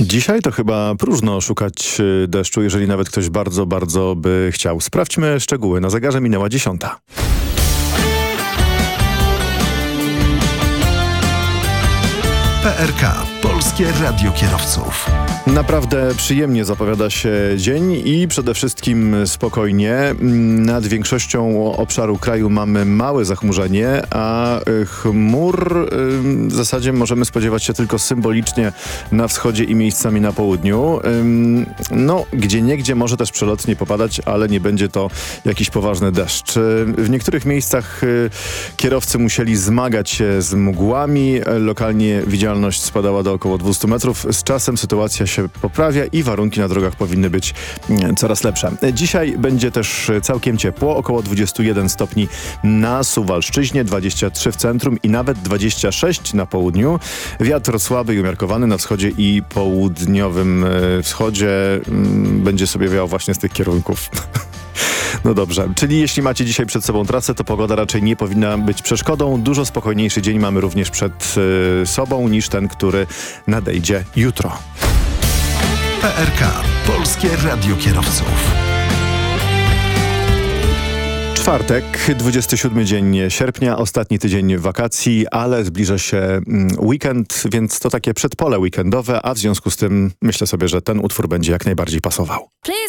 Dzisiaj to chyba próżno szukać deszczu, jeżeli nawet ktoś bardzo, bardzo by chciał. Sprawdźmy szczegóły. Na zegarze minęła 10. PRK. Polskie Radio Kierowców. Naprawdę przyjemnie zapowiada się dzień i przede wszystkim spokojnie. Nad większością obszaru kraju mamy małe zachmurzenie, a chmur w zasadzie możemy spodziewać się tylko symbolicznie na wschodzie i miejscami na południu. No, gdzieniegdzie może też przelotnie popadać, ale nie będzie to jakiś poważny deszcz. W niektórych miejscach kierowcy musieli zmagać się z mgłami. Lokalnie widzialność spadała do około 200 metrów. Z czasem sytuacja się poprawia i warunki na drogach powinny być coraz lepsze. Dzisiaj będzie też całkiem ciepło, około 21 stopni na Suwalszczyźnie, 23 w centrum i nawet 26 na południu. Wiatr słaby i umiarkowany na wschodzie i południowym wschodzie będzie sobie wiał właśnie z tych kierunków. No dobrze, czyli jeśli macie dzisiaj przed sobą trasę, to pogoda raczej nie powinna być przeszkodą. Dużo spokojniejszy dzień mamy również przed sobą niż ten, który nadejdzie jutro. PRK. Polskie Radio Kierowców. Czwartek, 27 dzień sierpnia, ostatni tydzień wakacji, ale zbliża się weekend, więc to takie przedpole weekendowe, a w związku z tym myślę sobie, że ten utwór będzie jak najbardziej pasował.